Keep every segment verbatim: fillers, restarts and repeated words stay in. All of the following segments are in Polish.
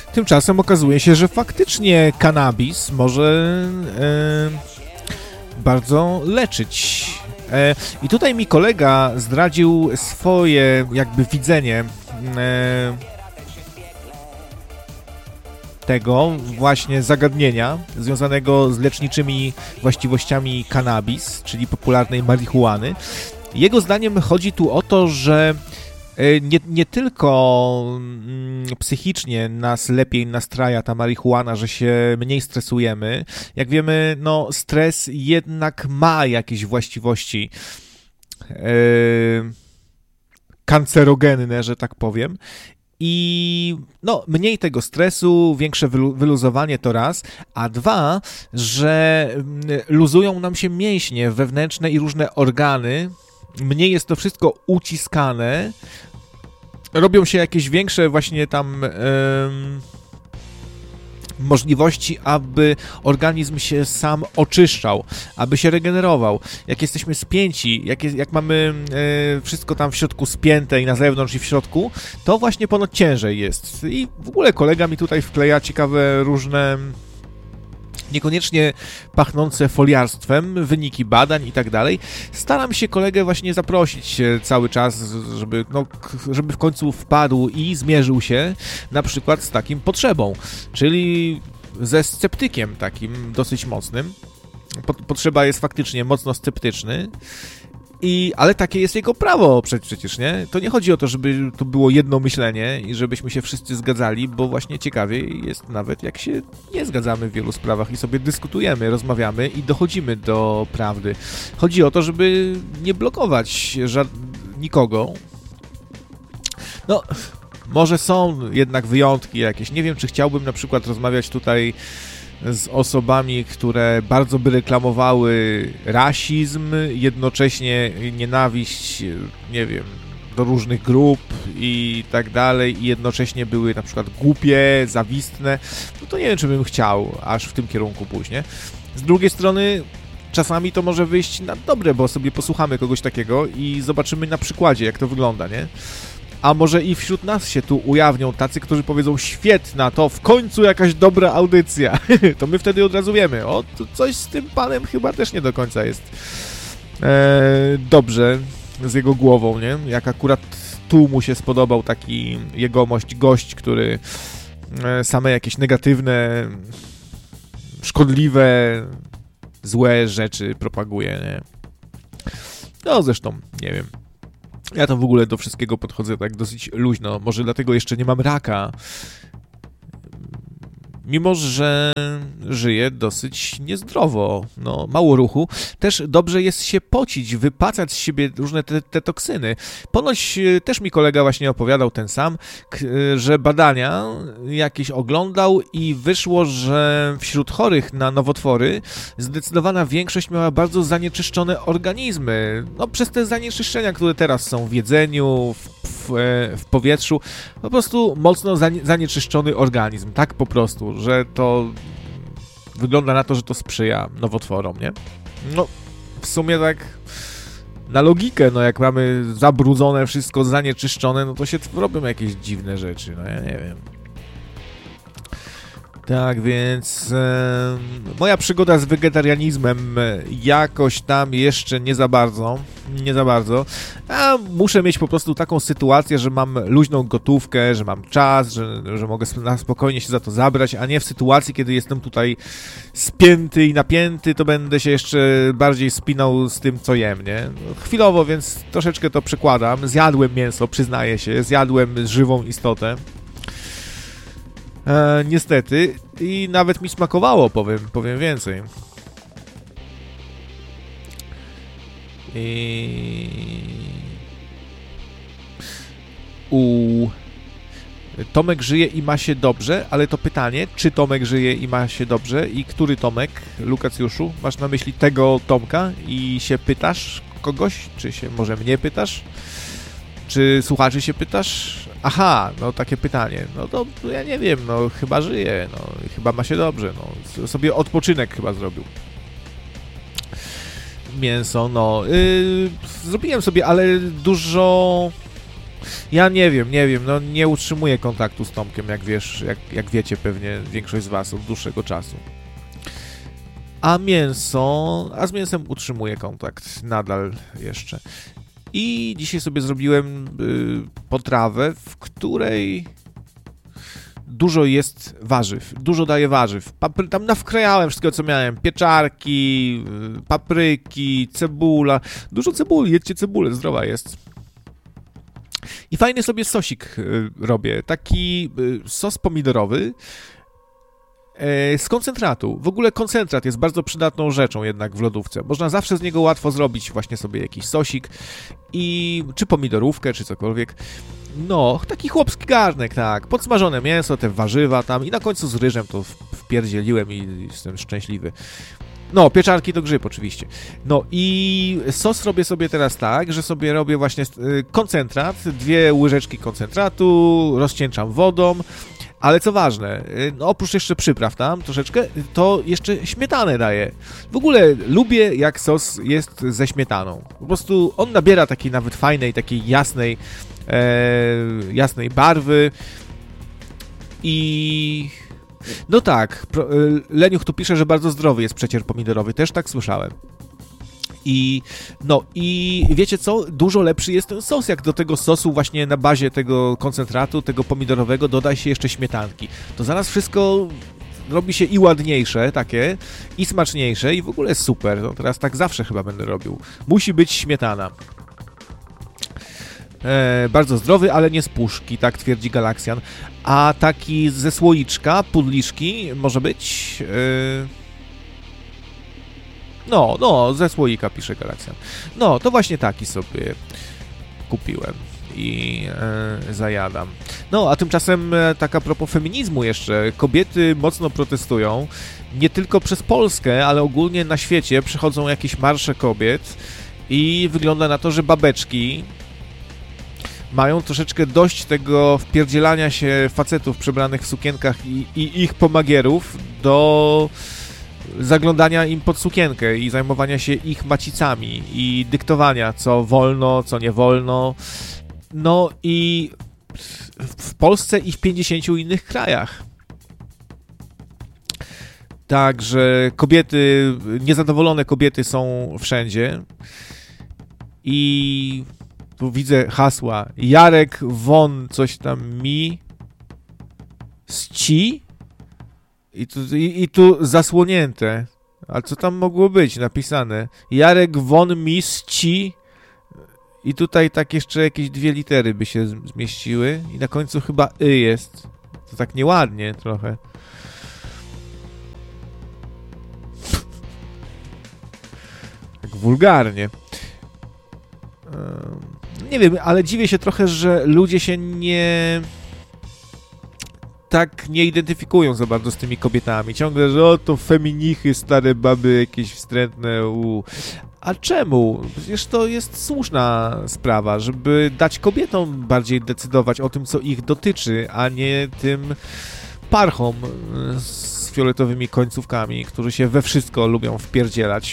Tymczasem okazuje się, że faktycznie kannabis może e, bardzo leczyć. E, I tutaj mi kolega zdradził swoje jakby widzenie e, tego właśnie zagadnienia związanego z leczniczymi właściwościami kannabis, czyli popularnej marihuany. Jego zdaniem chodzi tu o to, że nie, nie tylko mm, psychicznie nas lepiej nastraja ta marihuana, że się mniej stresujemy. Jak wiemy, no stres jednak ma jakieś właściwości yy, kancerogenne, że tak powiem. I no, mniej tego stresu, większe wyluzowanie to raz, a dwa, że luzują nam się mięśnie wewnętrzne i różne organy, mniej jest to wszystko uciskane, robią się jakieś większe właśnie tam ym, możliwości, aby organizm się sam oczyszczał, aby się regenerował. Jak jesteśmy spięci, jak, jest, jak mamy y, wszystko tam w środku spięte i na zewnątrz i w środku, to właśnie ponoć ciężej jest. I w ogóle kolega mi tutaj wkleja ciekawe różne niekoniecznie pachnące foliarstwem, wyniki badań i tak dalej. Staram się kolegę właśnie zaprosić cały czas, żeby, no, żeby w końcu wpadł i zmierzył się na przykład z takim potrzebą, czyli ze sceptykiem takim dosyć mocnym. Potrzeba jest faktycznie mocno sceptyczny. I, ale takie jest jego prawo przecież, nie? To nie chodzi o to, żeby to było jedno myślenie i żebyśmy się wszyscy zgadzali, bo właśnie ciekawiej jest nawet, jak się nie zgadzamy w wielu sprawach i sobie dyskutujemy, rozmawiamy i dochodzimy do prawdy. Chodzi o to, żeby nie blokować ża- nikogo. No, może są jednak wyjątki jakieś. Nie wiem, czy chciałbym na przykład rozmawiać tutaj z osobami, które bardzo by reklamowały rasizm, jednocześnie nienawiść, nie wiem, do różnych grup i tak dalej, i jednocześnie były na przykład głupie, zawistne, no to nie wiem, czy bym chciał aż w tym kierunku pójść, nie? Z drugiej strony czasami to może wyjść na dobre, bo sobie posłuchamy kogoś takiego i zobaczymy na przykładzie, jak to wygląda, nie? A może i wśród nas się tu ujawnią tacy, którzy powiedzą: świetna, to w końcu jakaś dobra audycja. To my wtedy od razu wiemy, o, to coś z tym panem chyba też nie do końca jest e, dobrze z jego głową, nie? Jak akurat tu mu się spodobał taki jegomość gość, który e, same jakieś negatywne, szkodliwe, złe rzeczy propaguje, nie? No zresztą, nie wiem. Ja to w ogóle do wszystkiego podchodzę tak dosyć luźno. Może dlatego jeszcze nie mam raka. Mimo że żyję dosyć niezdrowo, no, mało ruchu, też dobrze jest się pocić, wypacać z siebie różne te, te toksyny. Ponoć też mi kolega właśnie opowiadał ten sam, k- że badania jakieś oglądał i wyszło, że wśród chorych na nowotwory zdecydowana większość miała bardzo zanieczyszczone organizmy. No, przez te zanieczyszczenia, które teraz są w jedzeniu, w, w, w powietrzu, po prostu mocno zanie, zanieczyszczony organizm, tak po prostu, że to wygląda na to, że to sprzyja nowotworom, nie? No, w sumie tak na logikę, no jak mamy zabrudzone wszystko, zanieczyszczone, no to się robią jakieś dziwne rzeczy, no ja nie wiem. Tak więc e, moja przygoda z wegetarianizmem jakoś tam jeszcze nie za bardzo, nie za bardzo, a muszę mieć po prostu taką sytuację, że mam luźną gotówkę, że mam czas, że, że mogę na spokojnie się za to zabrać, a nie w sytuacji, kiedy jestem tutaj spięty i napięty, to będę się jeszcze bardziej spinał z tym, co jem, nie? Chwilowo, więc troszeczkę to przekładam. Zjadłem mięso, przyznaję się, zjadłem żywą istotę. E, niestety i nawet mi smakowało, powiem, powiem więcej. I... U... Tomek żyje i ma się dobrze, ale to pytanie, czy Tomek żyje i ma się dobrze i który Tomek, Lukacjuszu? Masz na myśli tego Tomka i się pytasz kogoś? Czy się może mnie pytasz? Czy słuchaczy się pytasz? Aha, no takie pytanie. No to ja nie wiem, no chyba żyje, no chyba ma się dobrze, no sobie odpoczynek chyba zrobił. Mięso, no yy, zrobiłem sobie, ale dużo Ja nie wiem, nie wiem, no nie utrzymuję kontaktu z Tomkiem, jak wiesz, jak, jak wiecie pewnie większość z was od dłuższego czasu. A mięso, a z mięsem utrzymuję kontakt nadal jeszcze. I dzisiaj sobie zrobiłem y, potrawę, w której dużo jest warzyw, dużo daje warzyw. Papry, tam nawkrajałem wszystkiego, co miałem. Pieczarki, y, papryki, cebula. Dużo cebuli, jedzcie cebulę, zdrowa jest. I fajny sobie sosik y, robię. Taki y, sos pomidorowy y, z koncentratu. W ogóle koncentrat jest bardzo przydatną rzeczą jednak w lodówce. Można zawsze z niego łatwo zrobić właśnie sobie jakiś sosik i czy pomidorówkę, czy cokolwiek. No, taki chłopski garnek, tak. Podsmażone mięso, te warzywa tam i na końcu z ryżem to wpierdzieliłem i jestem szczęśliwy. No, pieczarki to grzyb oczywiście. No i sos robię sobie teraz tak, że sobie robię właśnie koncentrat, dwie łyżeczki koncentratu, rozcieńczam wodą, ale co ważne, no oprócz jeszcze przypraw tam troszeczkę, to jeszcze śmietanę daję. W ogóle lubię, jak sos jest ze śmietaną. Po prostu on nabiera takiej nawet fajnej, takiej jasnej, e, jasnej barwy i... No tak, Leniuch tu pisze, że bardzo zdrowy jest przecier pomidorowy, też tak słyszałem. I no i wiecie co? Dużo lepszy jest ten sos, jak do tego sosu właśnie na bazie tego koncentratu, tego pomidorowego doda się jeszcze śmietanki. To zaraz wszystko robi się i ładniejsze takie, i smaczniejsze i w ogóle super. No teraz tak zawsze chyba będę robił. Musi być śmietana. E, bardzo zdrowy, ale nie z puszki, tak twierdzi Galaksjan. A taki ze słoiczka, pudliszki, może być... E, no, no, ze słoika, pisze Galaksjan. No, to właśnie taki sobie kupiłem i e, zajadam. No, a tymczasem e, tak a propos feminizmu jeszcze, kobiety mocno protestują, nie tylko przez Polskę, ale ogólnie na świecie przychodzą jakieś marsze kobiet i wygląda na to, że babeczki mają troszeczkę dość tego wpierdzielania się facetów przebranych w sukienkach i, i ich pomagierów do zaglądania im pod sukienkę i zajmowania się ich macicami i dyktowania, co wolno, co nie wolno. No i w Polsce i w pięćdziesięciu innych krajach. Także kobiety, niezadowolone kobiety są wszędzie i tu widzę hasła Jarek Won coś tam mi ści i tu, i, i tu zasłonięte. A co tam mogło być napisane? Jarek Won mi ści i tutaj tak jeszcze jakieś dwie litery by się zmieściły i na końcu chyba y jest. To tak nieładnie trochę. Tak wulgarnie. Nie wiem, ale dziwię się trochę, że ludzie się nie... tak nie identyfikują za bardzo z tymi kobietami. Ciągle, że o, to feminichy, stare baby jakieś wstrętne. U... A czemu? Przecież to jest słuszna sprawa, żeby dać kobietom bardziej decydować o tym, co ich dotyczy, a nie tym parchom z fioletowymi końcówkami, którzy się we wszystko lubią wpierdzielać.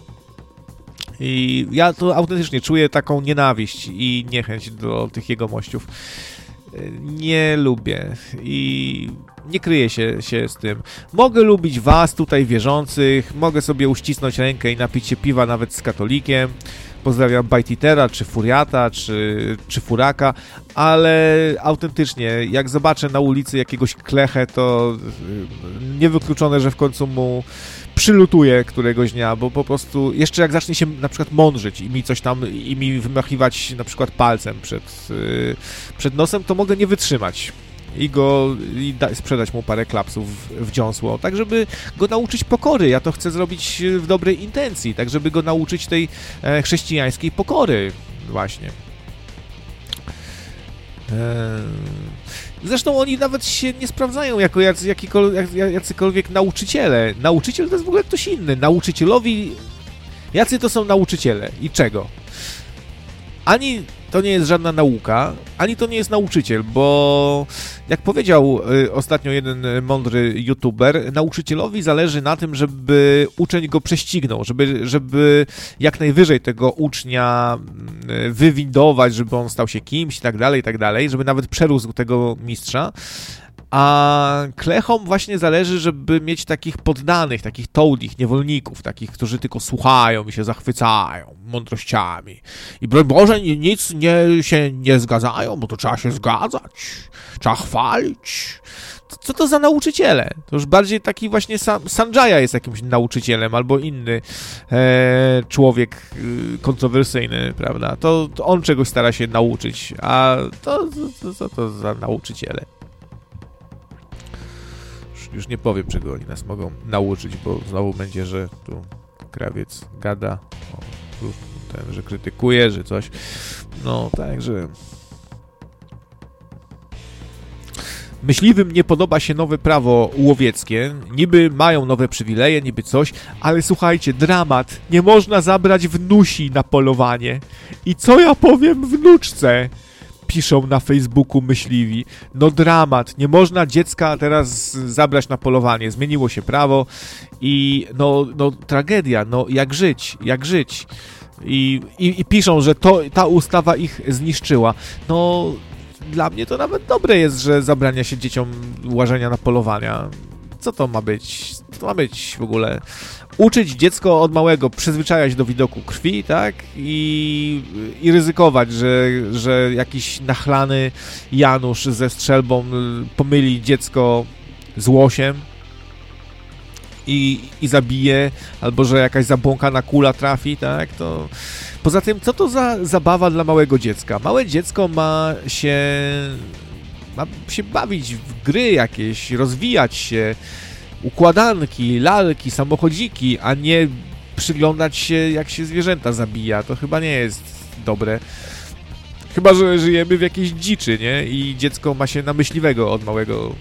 I ja to autentycznie czuję taką nienawiść i niechęć do tych jegomościów. Nie lubię i nie kryję się, się z tym. Mogę lubić was tutaj wierzących, mogę sobie uścisnąć rękę i napić się piwa nawet z katolikiem. Pozdrawiam Bajtitera, czy Furiata, czy, czy Furaka, ale autentycznie, jak zobaczę na ulicy jakiegoś klechę, to niewykluczone, że w końcu mu przylutuję któregoś dnia, bo po prostu jeszcze jak zacznie się na przykład mądrzyć i mi coś tam, i mi wymachiwać na przykład palcem przed, yy, przed nosem, to mogę nie wytrzymać i go i da, sprzedać mu parę klapsów w, w dziąsło, tak żeby go nauczyć pokory. Ja to chcę zrobić w dobrej intencji, tak żeby go nauczyć tej e, chrześcijańskiej pokory właśnie. E, Zresztą oni nawet się nie sprawdzają jako jacy, jakikol, jacykolwiek nauczyciele. Nauczyciel to jest w ogóle ktoś inny. Nauczycielowi... Jacy to są nauczyciele? I czego? Ani to nie jest żadna nauka, ani to nie jest nauczyciel, bo jak powiedział y, ostatnio jeden mądry youtuber, nauczycielowi zależy na tym, żeby uczeń go prześcignął, żeby, żeby jak najwyżej tego ucznia y, wywindować, żeby on stał się kimś i tak dalej, i tak dalej, żeby nawet przerósł tego mistrza. A klechom właśnie zależy, żeby mieć takich poddanych, takich tołdich, niewolników, takich, którzy tylko słuchają i się zachwycają mądrościami. I broń Boże, nic nie, się nie zgadzają, bo to trzeba się zgadzać, trzeba chwalić. Co to za nauczyciele? To już bardziej taki właśnie San- Sanjaya jest jakimś nauczycielem, albo inny e, człowiek e, kontrowersyjny, prawda? To, to on czegoś stara się nauczyć, a to co to, to, to za nauczyciele? Już nie powiem, czego oni nas mogą nauczyć, bo znowu będzie, że tu krawiec gada, o, tu ten, że krytykuje, że coś. No, także... Myśliwym nie podoba się nowe prawo łowieckie. Niby mają nowe przywileje, niby coś, ale słuchajcie, dramat. Nie można zabrać wnusi na polowanie. I co ja powiem wnuczce? Piszą na Facebooku myśliwi. No dramat, nie można dziecka teraz zabrać na polowanie. Zmieniło się prawo i no, no tragedia, no jak żyć, jak żyć. I, i, i piszą, że to, ta ustawa ich zniszczyła. No dla mnie to nawet dobre jest, że zabrania się dzieciom łażenia na polowania. Co to ma być? Co to ma być w ogóle? Uczyć dziecko od małego, przyzwyczajać do widoku krwi, tak? I, i ryzykować, że, że jakiś nachlany Janusz ze strzelbą pomyli dziecko z łosiem i, i zabije, albo że jakaś zabłąkana kula trafi, tak? To... Poza tym, co to za zabawa dla małego dziecka? Małe dziecko ma się... ma się bawić w gry jakieś, rozwijać się, układanki, lalki, samochodziki, a nie przyglądać się, jak się zwierzęta zabija. To chyba nie jest dobre. Chyba że żyjemy w jakiejś dziczy, nie? I dziecko ma się na myśliwego od małego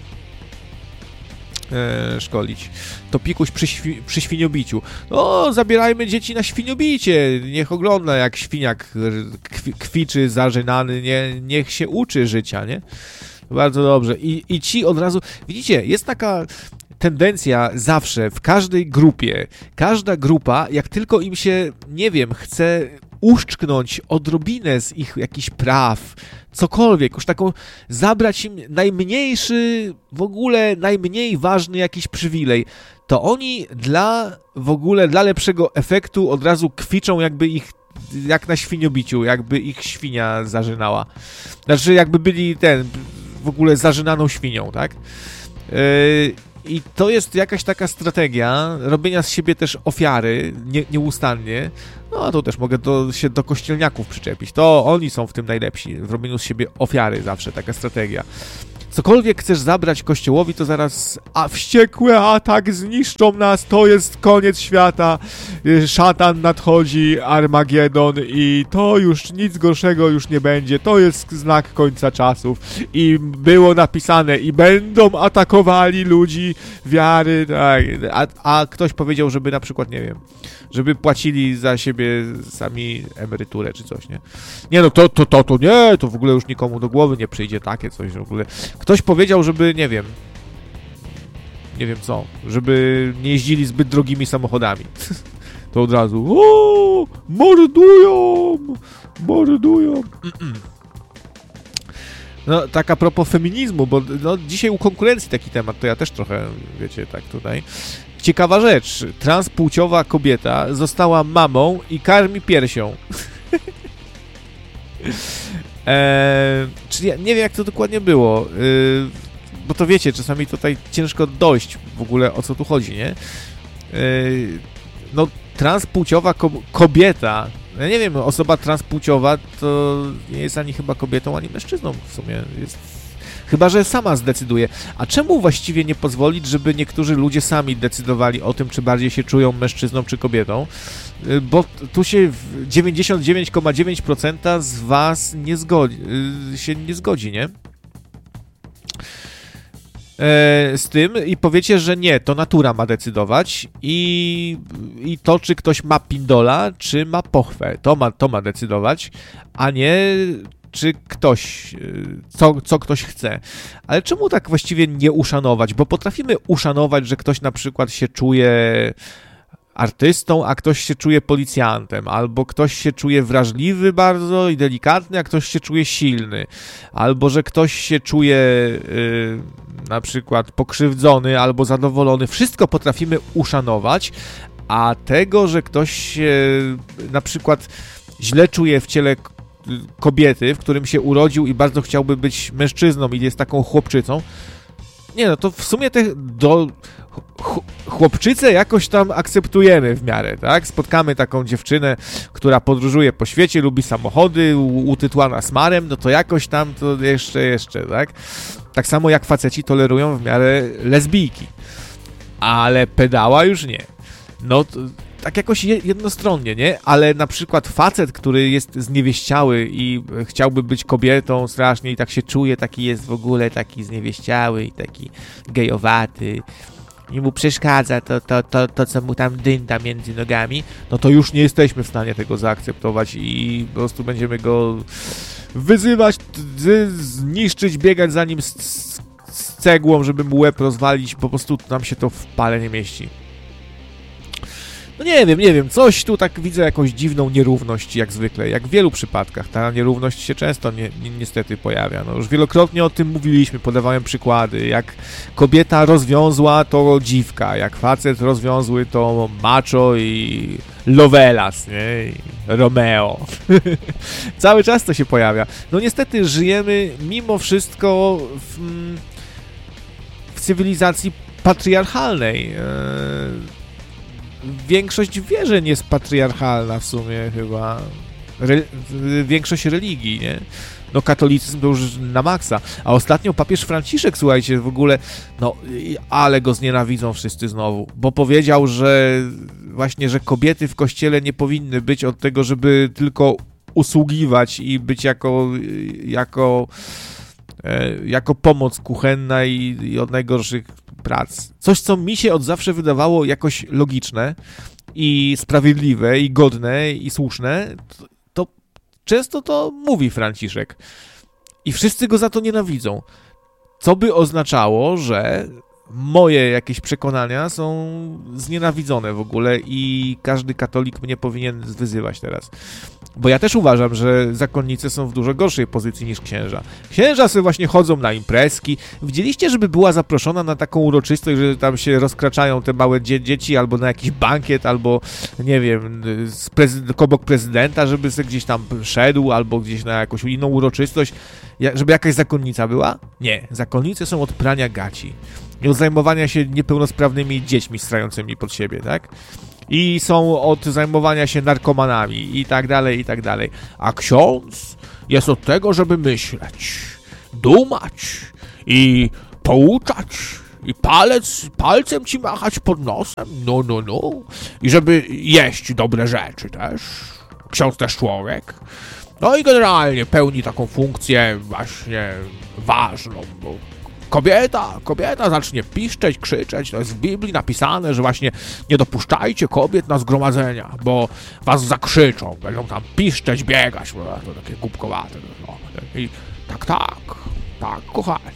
e, szkolić. To pikuś przy, świ przy świniobiciu. No, zabierajmy dzieci na świniobicie. Niech ogląda, jak świniak kwi kwiczy, zażynany. Nie, niech się uczy życia, nie? Bardzo dobrze. I, i ci od razu... Widzicie, jest taka tendencja zawsze w każdej grupie. Każda grupa, jak tylko im się, nie wiem, chce uszczknąć odrobinę z ich jakichś praw, cokolwiek, już taką zabrać im najmniejszy, w ogóle najmniej ważny jakiś przywilej, to oni dla, w ogóle dla lepszego efektu od razu kwiczą, jakby ich jak na świniobiciu, jakby ich świnia zażynała. Znaczy, jakby byli ten, w ogóle zażynaną świnią, tak? Yy, I to jest jakaś taka strategia robienia z siebie też ofiary nie, nieustannie. No, a to też mogę do, się do kościelniaków przyczepić. To oni są w tym najlepsi, w robieniu z siebie ofiary zawsze, taka strategia. Cokolwiek chcesz zabrać Kościołowi, to zaraz a wściekły atak, zniszczą nas, to jest koniec świata, szatan nadchodzi, Armagedon i to już nic gorszego już nie będzie, to jest znak końca czasów i było napisane i będą atakowali ludzi wiary, tak, a, a ktoś powiedział, żeby na przykład, nie wiem, żeby płacili za siebie sami emeryturę czy coś, nie? Nie no, to, to, to, to nie, to w ogóle już nikomu do głowy nie przyjdzie takie coś w ogóle. Ktoś powiedział, żeby, nie wiem, nie wiem co, żeby nie jeździli zbyt drogimi samochodami. To od razu, o, mordują, mordują. Mm-mm. No, tak a propos feminizmu, bo no, dzisiaj u konkurencji taki temat, to ja też trochę, wiecie, tak tutaj. Ciekawa rzecz, transpłciowa kobieta została mamą i karmi piersią. Eee, czyli ja nie wiem, jak to dokładnie było, yy, bo to wiecie, czasami tutaj ciężko dojść w ogóle, o co tu chodzi, nie? Yy, no, transpłciowa ko kobieta, ja nie wiem, osoba transpłciowa to nie jest ani chyba kobietą, ani mężczyzną w sumie, jest, chyba że sama zdecyduje. A czemu właściwie nie pozwolić, żeby niektórzy ludzie sami decydowali o tym, czy bardziej się czują mężczyzną, czy kobietą? Bo tu się dziewięćdziesiąt dziewięć przecinek dziewięć procent z was nie zgodzi, się nie zgodzi, nie? z tym i powiecie, że nie, to natura ma decydować i, i to, czy ktoś ma pindola, czy ma pochwę, to ma, to ma decydować, a nie czy ktoś, co, co ktoś chce. Ale czemu tak właściwie nie uszanować? Bo potrafimy uszanować, że ktoś na przykład się czuje artystą, a ktoś się czuje policjantem, albo ktoś się czuje wrażliwy bardzo i delikatny, a ktoś się czuje silny, albo że ktoś się czuje yy, na przykład pokrzywdzony albo zadowolony. Wszystko potrafimy uszanować, a tego, że ktoś się na przykład źle czuje w ciele kobiety, w którym się urodził i bardzo chciałby być mężczyzną i jest taką chłopczycą, nie no, to w sumie te do ch- chłopczycę jakoś tam akceptujemy w miarę, tak? Spotkamy taką dziewczynę, która podróżuje po świecie, lubi samochody, u- utytłana smarem, no to jakoś tam to jeszcze, jeszcze, tak? Tak samo jak faceci tolerują w miarę lesbijki. Ale pedała już nie. No to tak jakoś jednostronnie, nie? Ale na przykład facet, który jest zniewieściały i chciałby być kobietą strasznie i tak się czuje, taki jest w ogóle taki zniewieściały i taki gejowaty i mu przeszkadza to, to, to, to, co mu tam dynda między nogami, no to już nie jesteśmy w stanie tego zaakceptować i po prostu będziemy go wyzywać, zniszczyć, biegać za nim z, z, z cegłą, żeby mu łeb rozwalić, po prostu nam się to w pale nie mieści. No nie wiem, nie wiem, coś tu tak widzę jakąś dziwną nierówność, jak zwykle, jak w wielu przypadkach. Ta nierówność się często ni- ni- niestety pojawia. No już wielokrotnie o tym mówiliśmy, podawałem przykłady. Jak kobieta rozwiązła, to dziwka, jak facet rozwiązły, to macho i Lovelas, nie? I Romeo. Cały czas to się pojawia. No niestety żyjemy mimo wszystko w, w cywilizacji patriarchalnej. Eee, Większość wierzeń jest patriarchalna w sumie chyba. Re- większość religii, nie? No katolicyzm to już na maksa. A ostatnio papież Franciszek, słuchajcie, w ogóle, no ale go znienawidzą wszyscy znowu, bo powiedział, że właśnie, że kobiety w kościele nie powinny być od tego, żeby tylko usługiwać i być jako jako jako pomoc kuchenna i, i od najgorszych prac. Coś, co mi się od zawsze wydawało jakoś logiczne i sprawiedliwe i godne i słuszne, to, to często to mówi Franciszek. I wszyscy go za to nienawidzą. Co by oznaczało, że moje jakieś przekonania są znienawidzone w ogóle i każdy katolik mnie powinien wyzywać teraz. Bo ja też uważam, że zakonnice są w dużo gorszej pozycji niż księża. Księża sobie właśnie chodzą na imprezki. Widzieliście, żeby była zaproszona na taką uroczystość, że tam się rozkraczają te małe dzie- dzieci, albo na jakiś bankiet, albo nie wiem, z prezy- obok prezydenta, żeby sobie gdzieś tam szedł, albo gdzieś na jakąś inną uroczystość, ja- żeby jakaś zakonnica była? Nie. Zakonnice są od prania gaci i od zajmowania się niepełnosprawnymi dziećmi strającymi pod siebie, tak? I są od zajmowania się narkomanami i tak dalej, i tak dalej. A ksiądz jest od tego, żeby myśleć, dumać i pouczać i palec, palcem ci machać pod nosem, no, no, no. I żeby jeść dobre rzeczy też. Ksiądz też człowiek. No i generalnie pełni taką funkcję właśnie ważną, bo Kobieta, kobieta zacznie piszczeć, krzyczeć, to jest w Biblii napisane, że właśnie nie dopuszczajcie kobiet na zgromadzenia, bo was zakrzyczą, będą tam piszczeć, biegać, bo to takie głupkowate. No. I tak, tak, tak, kochani.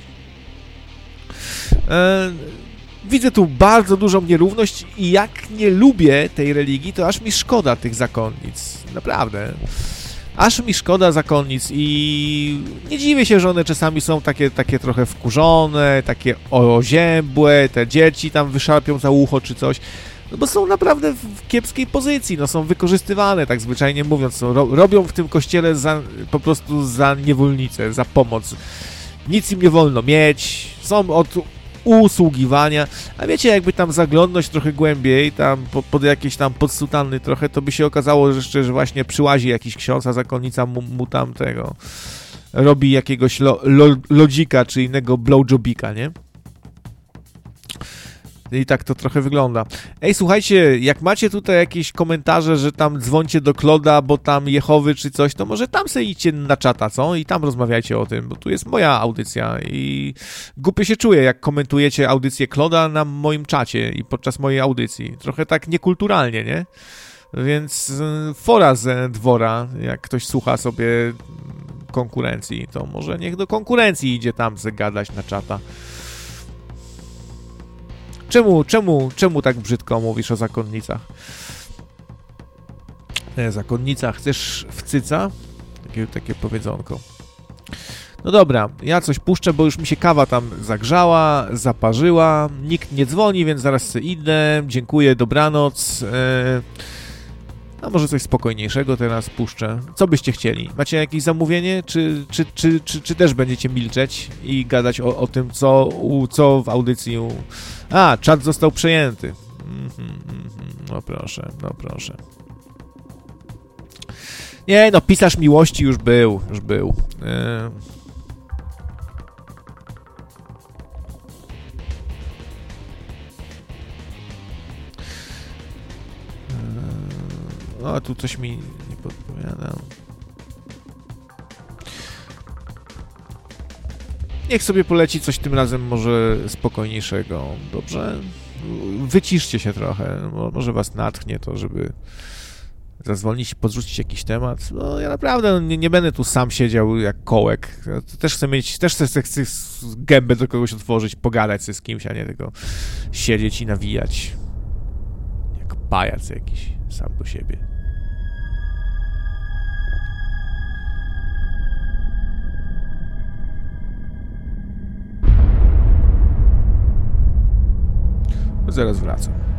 E, widzę tu bardzo dużą nierówność i jak nie lubię tej religii, to aż mi szkoda tych zakonnic, naprawdę. Aż mi szkoda zakonnic i nie dziwię się, że one czasami są takie, takie trochę wkurzone, takie oziębłe, te dzieci tam wyszarpią za ucho czy coś, no bo są naprawdę w kiepskiej pozycji, no są wykorzystywane, tak zwyczajnie mówiąc, są, ro, robią w tym kościele za, po prostu za niewolnicę, za pomoc. Nic im nie wolno mieć, są od usługiwania, a wiecie, jakby tam zaglądnąć trochę głębiej, tam po, pod jakieś tam podsutanny trochę, to by się okazało, że jeszcze, że właśnie przyłazi jakiś ksiądz, a zakonnica mu, mu tam tego robi jakiegoś lo, lo, lodzika, czy innego blowjobika, nie? I tak to trochę wygląda. Ej, słuchajcie, jak macie tutaj jakieś komentarze, że tam dzwońcie do Kloda, bo tam Jehowy czy coś, to może tam sobie idźcie na czata, co? I tam rozmawiajcie o tym, bo tu jest moja audycja i głupio się czuję, jak komentujecie audycję Kloda na moim czacie i podczas mojej audycji. Trochę tak niekulturalnie, nie? Więc fora z dwora, jak ktoś słucha sobie konkurencji, to może niech do konkurencji idzie tam zagadać na czata. Czemu, czemu, czemu tak brzydko mówisz o zakonnicach? Nie, zakonnica, chcesz w cyca? Takie, takie powiedzonko. No dobra, ja coś puszczę, bo już mi się kawa tam zagrzała, zaparzyła, nikt nie dzwoni, więc zaraz sobie idę, dziękuję, dobranoc. A może coś spokojniejszego teraz puszczę. Co byście chcieli? Macie jakieś zamówienie, czy, czy, czy, czy, czy też będziecie milczeć i gadać o, o tym, co, u, co w audycji... U... A, czat został przejęty. Mm-hmm, mm-hmm. No proszę, no proszę. Nie, no pisarz miłości już był, już był. Yy... O, tu coś mi nie podpowiada. Niech sobie poleci coś tym razem może spokojniejszego, dobrze? Wyciszcie się trochę, może was natchnie to, żeby zadzwonić i podrzucić jakiś temat. No ja naprawdę nie, nie będę tu sam siedział jak kołek. Też chcę mieć, też chcę, chcę gębę do kogoś otworzyć, pogadać sobie z kimś, a nie tylko siedzieć i nawijać. Jak pajac jakiś, sam do siebie. Zaraz wracam.